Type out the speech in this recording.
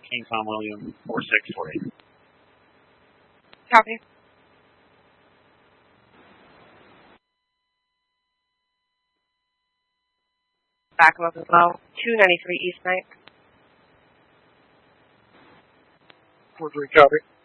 King Tom William 4648. Copy. Back up as well. 293 East Ninth. 43, copy.